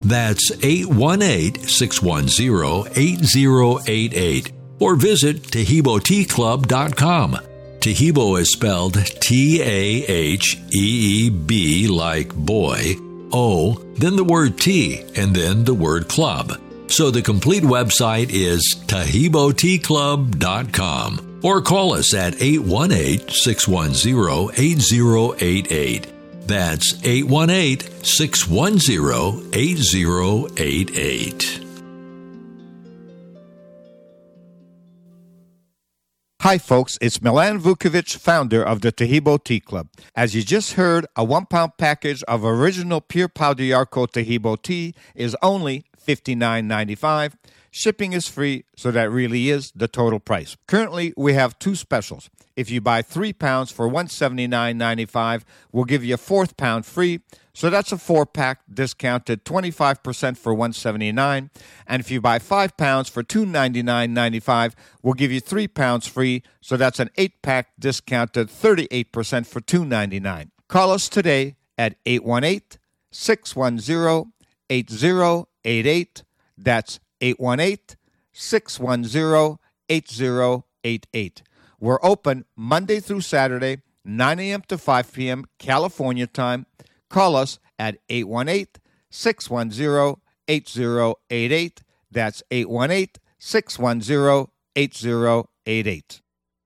That's 818-610-8088. Or visit TaheeboTeaClub.com. Taheebo is spelled T-A-H-E-E-B like boy, O, then the word tea, and then the word club. So the complete website is TaheeboTeaClub.com. Or call us at 818-610-8088. That's 818-610-8088. Hi folks, it's Milan Vukovic, founder of the Taheebo Tea Club. As you just heard, a 1-pound package of original Pure Pau d'Arco Taheebo tea is only $59.95. Shipping is free, so that really is the total price. Currently, we have 2 specials. If you buy 3 pounds for $179.95, we'll give you a 4th pound free. So that's a 4-pack discounted 25% for $179. And if you buy 5 pounds for $299.95, we'll give you 3 pounds free. So that's an 8-pack discounted 38% for $299. Call us today at 818-610-8088. That's 818-610-8088. We're open Monday through Saturday, 9 a.m. to 5 p.m. California time. Call us at 818-610-8088. That's 818-610-8088.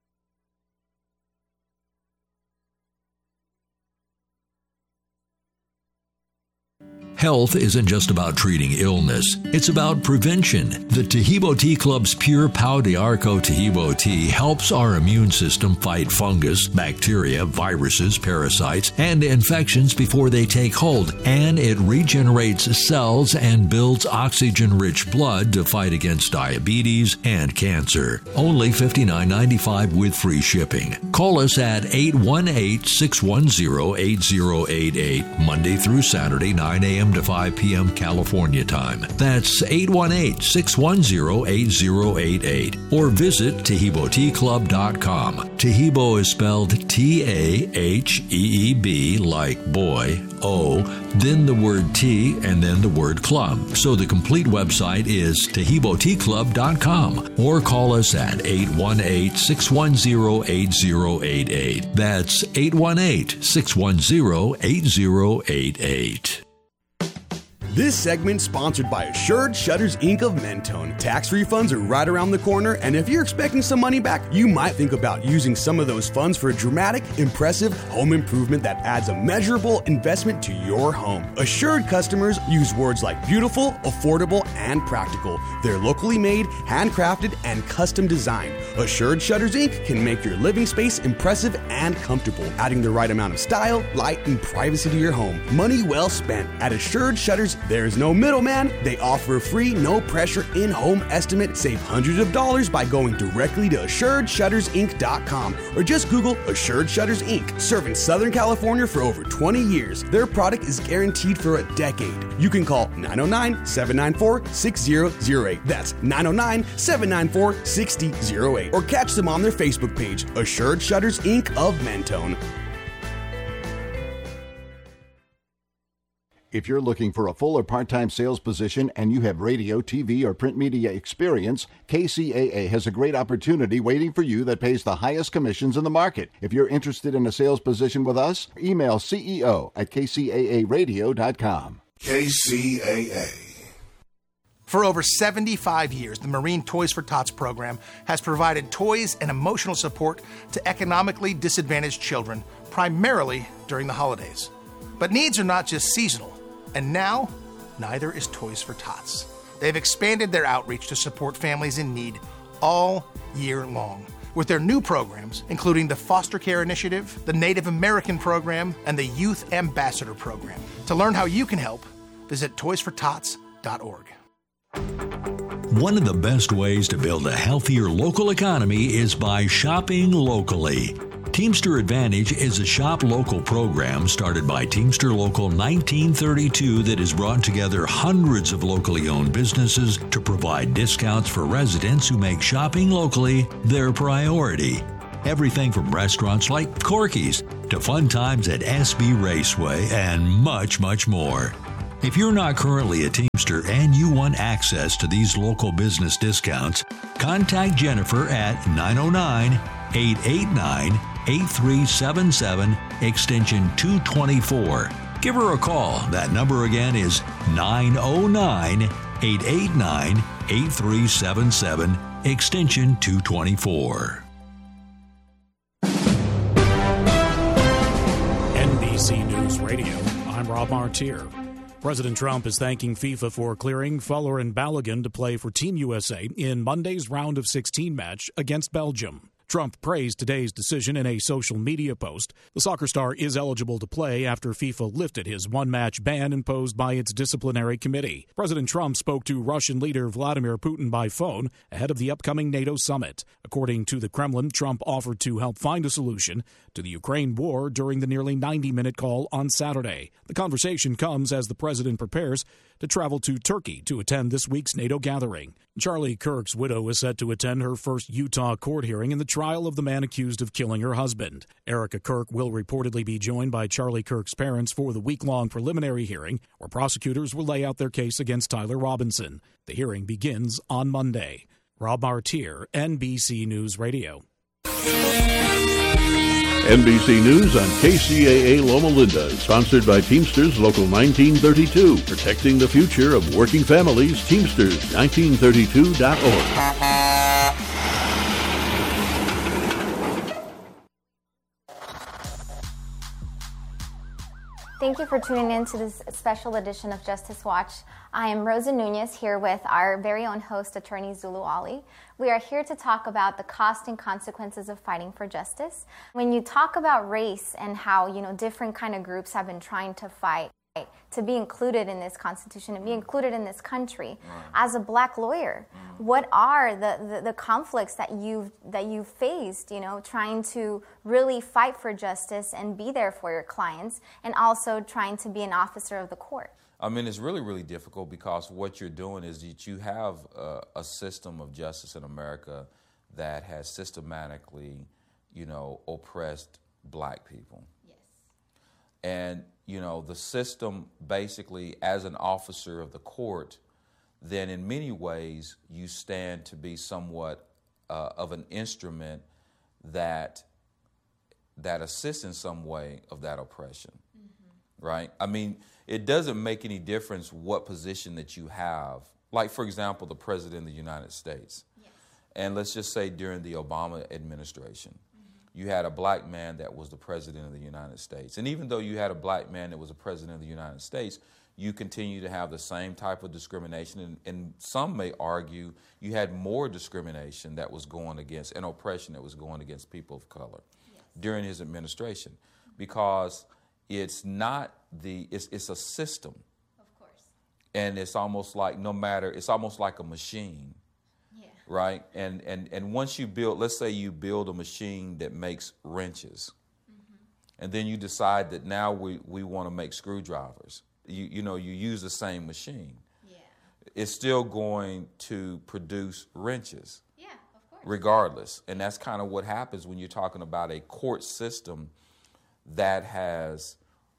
Health isn't just about treating illness. It's about prevention. The Taheebo Tea Club's Pure Pau d'Arco Taheebo tea helps our immune system fight fungus, bacteria, viruses, parasites, and infections before they take hold. And it regenerates cells and builds oxygen-rich blood to fight against diabetes and cancer. Only $59.95 with free shipping. Call us at 818-610-8088, Monday through Saturday, 9 a.m. to 5 p.m. California time. That's 818-610-8088. Or visit TaheeboTeaClub.com. Taheebo is spelled T-A-H-E-E-B like boy, O, then the word tea, and then the word club. So the complete website is TaheeboTeaClub.com. Or call us at 818-610-8088. That's 818-610-8088. This segment sponsored by Assured Shutters Inc. of Mentone. Tax refunds are right around the corner, and if you're expecting some money back, you might think about using some of those funds for a dramatic, impressive home improvement that adds a measurable investment to your home. Assured customers use words like beautiful, affordable, and practical. They're locally made, handcrafted, and custom designed. Assured Shutters Inc. can make your living space impressive and comfortable, adding the right amount of style, light, and privacy to your home. Money well spent. At Assured Shutters, there's no middleman. They offer a free, no-pressure in-home estimate. Save hundreds of dollars by going directly to AssuredShuttersInc.com or just Google Assured Shutters Inc. Serving Southern California for over 20 years. Their product is guaranteed for a decade. You can call 909-794-6008. That's 909-794-6008. Or catch them on their Facebook page, Assured Shutters Inc. of Mentone. If you're looking for a full or part-time sales position and you have radio, TV, or print media experience, KCAA has a great opportunity waiting for you that pays the highest commissions in the market. If you're interested in a sales position with us, email CEO@kcaaradio.com. KCAA. For over 75 years, the Marine Toys for Tots program has provided toys and emotional support to economically disadvantaged children, primarily during the holidays. But needs are not just seasonal. And now, neither is Toys for Tots. They've expanded their outreach to support families in need all year long with their new programs, including the Foster Care Initiative, the Native American Program, and the Youth Ambassador Program. To learn how you can help, visit toysfortots.org. One of the best ways to build a healthier local economy is by shopping locally. Teamster Advantage is a shop local program started by Teamster Local 1932 that has brought together hundreds of locally owned businesses to provide discounts for residents who make shopping locally their priority. Everything from restaurants like Corky's to fun times at SB Raceway and much, much more. If you're not currently a Teamster and you want access to these local business discounts, contact Jennifer at 909-889-8377, extension 224. Give her a call. That number again is 909-889-8377, extension 224. NBC News Radio, I'm Rob Martier. President Trump is thanking FIFA for clearing Fuller and Balogun to play for Team USA in Monday's round of 16 match against Belgium. Trump praised today's decision in a social media post. The soccer star is eligible to play after FIFA lifted his one-match ban imposed by its disciplinary committee. President Trump spoke to Russian leader Vladimir Putin by phone ahead of the upcoming NATO summit. According to the Kremlin, Trump offered to help find a solution to the Ukraine war during the nearly 90-minute call on Saturday. The conversation comes as the president prepares to travel to Turkey to attend this week's NATO gathering. Charlie Kirk's widow is set to attend her first Utah court hearing in the trial of the man accused of killing her husband. Erica Kirk will reportedly be joined by Charlie Kirk's parents for the week-long preliminary hearing, where prosecutors will lay out their case against Tyler Robinson. The hearing begins on Monday. Rob Martier, NBC News Radio. NBC News on KCAA Loma Linda is sponsored by Teamsters Local 1932, protecting the future of working families. Teamsters1932.org. Thank you for tuning in to this special edition of Justice Watch. I am Rosa Nunez here with our very own host, Attorney Zulu Ali. We are here to talk about the cost and consequences of fighting for justice. When you talk about race and how, different kind of groups have been trying to fight to be included in this Constitution and be included in this country, as a black lawyer, what are the conflicts that you've faced, trying to really fight for justice and be there for your clients, and also trying to be an officer of the court? I mean, it's really, really difficult because what you're doing is that you have a system of justice in America that has systematically, oppressed black people. Yes. And, the system basically, as an officer of the court, then in many ways you stand to be somewhat of an instrument that assists in some way of that oppression, right? I mean, it doesn't make any difference what position that you have. Like, for example, the President of the United States. Yes. And let's just say during the Obama administration, you had a black man that was the President of the United States. And even though you had a black man that was the President of the United States, you continue to have the same type of discrimination. And some may argue you had more discrimination that was going against, and oppression that was going against people of color during his administration. Because it's not it's a system. Of course. And it's almost like it's almost like a machine. Right? And once you build, let's say you build a machine that makes wrenches, and then you decide that now we want to make screwdrivers. You use the same machine. Yeah. It's still going to produce wrenches. Yeah, of course. Regardless. And that's kind of what happens when you're talking about a court system that has,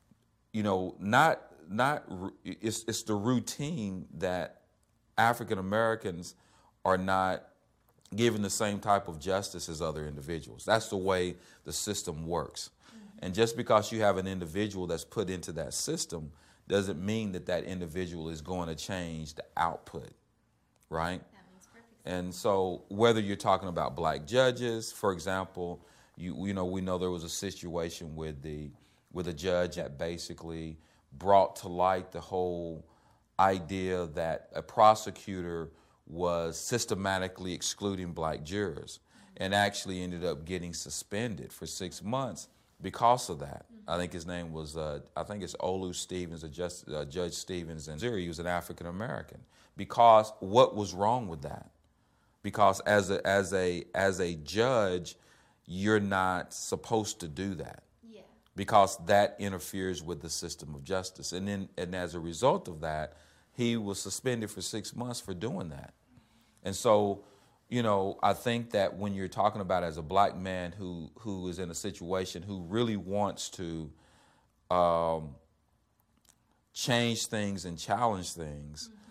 it's the routine that African Americans are not given the same type of justice as other individuals. That's the way the system works. And just because you have an individual that's put into that system doesn't mean that individual is going to change the output, right? That makes perfect sense. And so whether you're talking about black judges, for example, we know there was a situation with a judge that basically brought to light the whole idea that a prosecutor was systematically excluding black jurors, and actually ended up getting suspended for 6 months because of that. I think his name was, it's Olu Stevens, Judge Stevens in Missouri. He was an African American. Because what was wrong with that? Because as a judge, you're not supposed to do that. Yeah. Because that interferes with the system of justice. And as a result of that, he was suspended for 6 months for doing that. And so, I think that when you're talking about as a black man who is in a situation who really wants to change things and challenge things